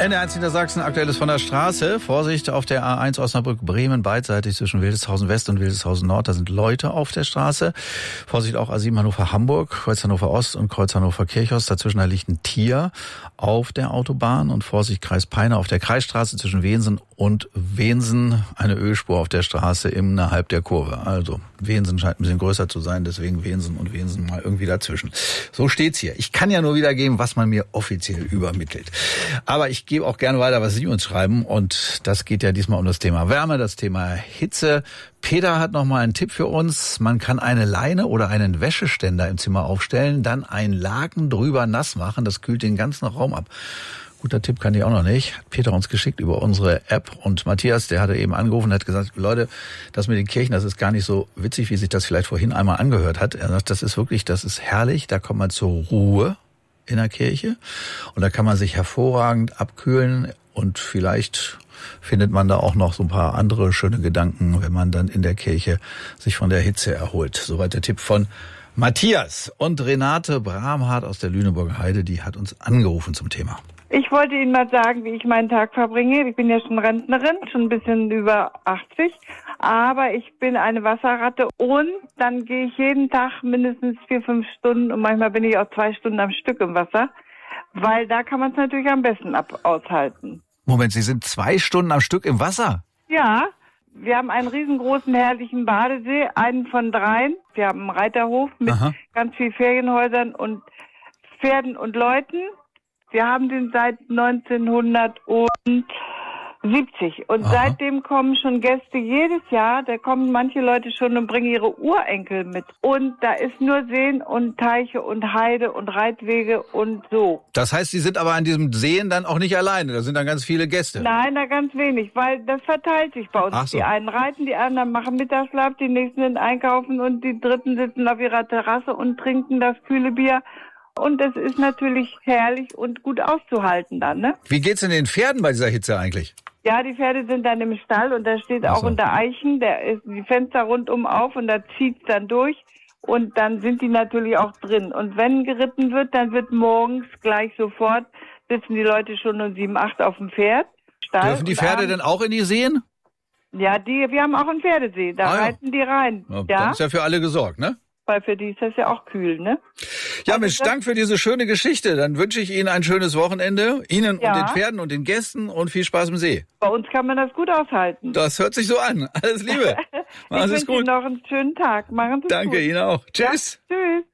NDR1 Niedersachsen, Aktuelles von der Straße. Vorsicht auf der A1 Osnabrück-Bremen, beidseitig zwischen Wildeshausen West und Wildeshausen Nord. Da sind Leute auf der Straße. Vorsicht auch A7 Hannover-Hamburg, Kreuz Hannover Ost und Kreuz Hannover-Kirchhorst. Dazwischen da liegt ein Tier auf der Autobahn. Und Vorsicht Kreis Peine auf der Kreisstraße zwischen Wensen und Wensen. Eine Ölspur auf der Straße innerhalb der Kurve. Also Wensen scheint ein bisschen größer zu sein, deswegen Wensen und Wensen mal irgendwie dazwischen. So steht's hier. Ich kann ja nur wiedergeben, was man mir offiziell übermittelt. Aber ich gebe auch gerne weiter, was Sie uns schreiben. Und das geht ja diesmal um das Thema Wärme, das Thema Hitze. Peter hat noch mal einen Tipp für uns. Man kann eine Leine oder einen Wäscheständer im Zimmer aufstellen, dann ein Laken drüber nass machen. Das kühlt den ganzen Raum ab. Guter Tipp kann ich auch noch nicht. Hat Peter uns geschickt über unsere App. Und Matthias, der hatte eben angerufen und hat gesagt, Leute, das mit den Kirchen, das ist gar nicht so witzig, wie sich das vielleicht vorhin einmal angehört hat. Er sagt, das ist wirklich, das ist herrlich. Da kommt man zur Ruhe in der Kirche. Und da kann man sich hervorragend abkühlen. Und vielleicht findet man da auch noch so ein paar andere schöne Gedanken, wenn man dann in der Kirche sich von der Hitze erholt. Soweit der Tipp von Matthias. Und Renate Bramhardt aus der Lüneburger Heide, die hat uns angerufen zum Thema. Ich wollte Ihnen mal sagen, wie ich meinen Tag verbringe. Ich bin ja schon Rentnerin, schon ein bisschen über 80, aber ich bin eine Wasserratte und dann gehe ich jeden Tag mindestens 4-5 Stunden und manchmal bin ich auch 2 Stunden am Stück im Wasser, weil da kann man es natürlich am besten aushalten. Moment, Sie sind 2 Stunden am Stück im Wasser? Ja, wir haben einen riesengroßen, herrlichen Badesee, einen von 3. Wir haben einen Reiterhof mit ganz vielen Ferienhäusern und Pferden und Leuten. Wir haben den seit 1970 und seitdem kommen schon Gäste jedes Jahr. Da kommen manche Leute schon und bringen ihre Urenkel mit. Und da ist nur Seen und Teiche und Heide und Reitwege und so. Das heißt, Sie sind aber an diesem Seen dann auch nicht alleine, da sind dann ganz viele Gäste. Nein, da ganz wenig, weil das verteilt sich bei uns. Ach so. Die einen reiten, die anderen machen Mittagsschlaf, die nächsten sind einkaufen und die dritten sitzen auf ihrer Terrasse und trinken das kühle Bier. Und das ist natürlich herrlich und gut auszuhalten dann, ne? Wie geht's denn den Pferden bei dieser Hitze eigentlich? Ja, die Pferde sind dann im Stall und da steht auch unter Eichen, da ist die Fenster rundum auf und da zieht's dann durch und dann sind die natürlich auch drin. Und wenn geritten wird, dann wird morgens gleich sofort, sitzen die Leute schon um 7, 8 auf dem Pferd. Stall. Dürfen die Pferde denn auch in die Seen? Ja, wir haben auch einen Pferdesee, da reiten die rein. Ja, dann ist ja für alle gesorgt, ne? Weil für die ist das ja auch kühl, ne? Ja, Mensch, Dank für diese schöne Geschichte. Dann wünsche ich Ihnen ein schönes Wochenende. Ihnen und den Pferden und den Gästen und viel Spaß im See. Bei uns kann man das gut aushalten. Das hört sich so an. Alles Liebe. Machen Sie es gut. Ich wünsche Ihnen noch einen schönen Tag. Machen Sie es gut. Danke Ihnen auch. Tschüss. Ja, tschüss.